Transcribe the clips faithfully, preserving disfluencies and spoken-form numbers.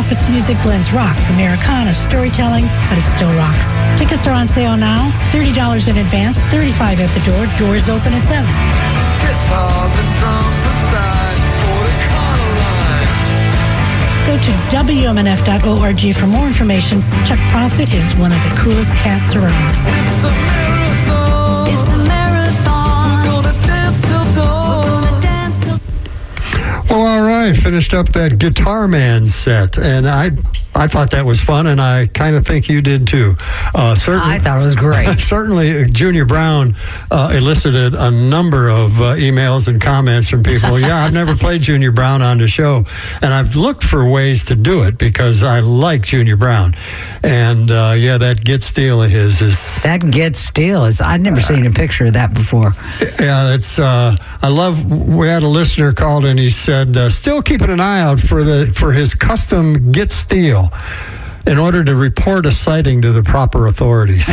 Prophets music blends rock, Americana, storytelling, but it still rocks. Tickets are on sale now. thirty dollars in advance, thirty-five dollars at the door. Doors open at seven. Guitars and drums inside for the color line. Go to W M N F dot org for more information. Chuck Prophet is one of the coolest cats around. It's a marathon. It's a marathon. We're gonna dance till dawn. We're gonna dance till Well, all right. Finished up that Guitar Man set, and I I thought that was fun, and I kind of think you did too. Uh, certainly, I thought it was great. certainly, Junior Brown uh, elicited a number of uh, emails and comments from people. Yeah, I've never played Junior Brown on the show, and I've looked for ways to do it because I like Junior Brown. And uh, yeah, that Get Steel of his is That Get Steel is, I'd never seen a picture of that before. yeah, it's. Uh, I love. We had a listener called and he said, uh, "Still keeping an eye out for the for his custom Get Steel in order to report a sighting to the proper authorities."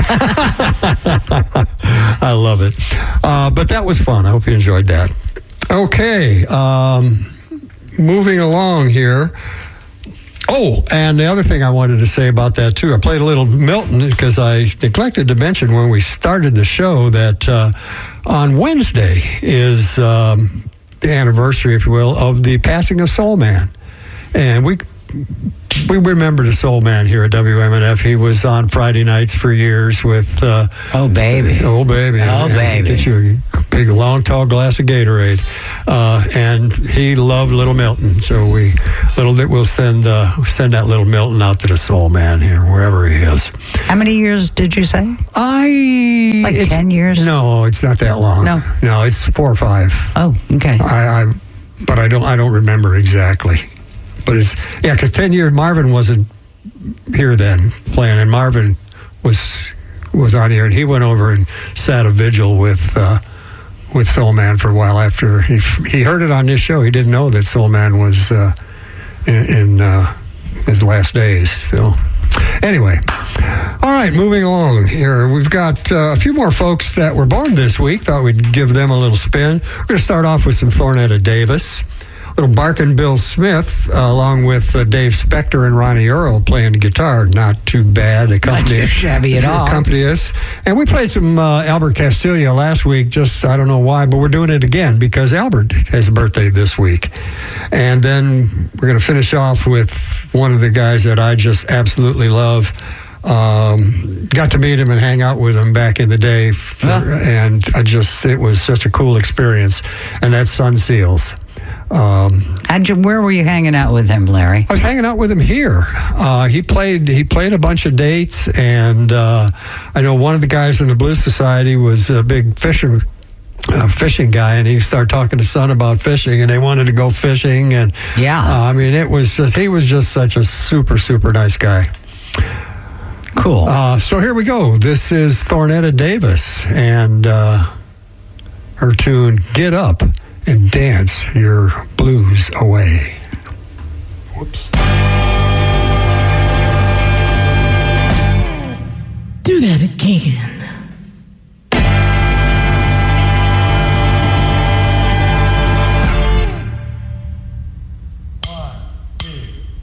I love it. Uh, but that was fun. I hope you enjoyed that. Okay, um, moving along here. Oh, and the other thing I wanted to say about that, too, I played a little Milton because I neglected to mention when we started the show that uh, on Wednesday is um, the anniversary, if you will, of the passing of Soul Man. And we we remember the Soul Man here at W M N F. He was on Friday nights for years with... Uh, Oh, baby. Oh, baby. Oh, And baby. Get you a big, long, tall glass of Gatorade. Uh, and he loved Little Milton. So we little we'll send uh, send that Little Milton out to the Soul Man here, wherever he is. How many years did you say? I... Like it's- ten years? No, it's not that long. No. No, it's four or five. Oh, okay. I, I but I don't I don't remember exactly. But it's yeah, because ten years Marvin wasn't here then playing, and Marvin was was on here, and he went over and sat a vigil with uh, with Soul Man for a while after he he heard it on this show. He didn't know that Soul Man was uh, in, in uh, his last days. So anyway, all right, moving along here. We've got uh, a few more folks that were born this week. Thought we'd give them a little spin. We're going to start off with some Thornetta Davis. Little Barkin' Bill Smith, uh, along with uh, Dave Spector and Ronnie Earl playing the guitar. Not too bad. Accompany, Not too shabby at all. Accompany us. And we played some uh, Albert Castillo last week, just I don't know why, but we're doing it again because Albert has a birthday this week. And then we're going to finish off with one of the guys that I just absolutely love. Um, got to meet him and hang out with him back in the day. For, Yeah. And I just, it was such a cool experience. And that's Sun Seals. Um, How'd you, where were you hanging out with him, Larry? I was hanging out with him here. Uh, he played. He played a bunch of dates, and uh, I know one of the guys in the Blues Society was a big fishing uh, fishing guy, and he started talking to Son about fishing, and they wanted to go fishing, and Yeah. uh, I mean, it was just he was just such a super super nice guy. Cool. Uh, so here we go. This is Thornetta Davis and uh, her tune "Get Up and Dance Your Blues Away." Whoops. Do that again.